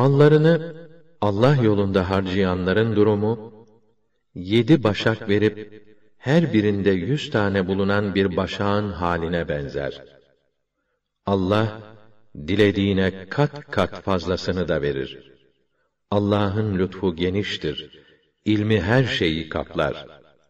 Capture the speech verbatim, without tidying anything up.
Mallarını Allah yolunda harcayanların durumu, yedi başak verip, her birinde yüz tane bulunan bir başağın haline benzer. Allah, dilediğine kat kat fazlasını da verir. Allah'ın lütfu geniştir, ilmi her şeyi kaplar.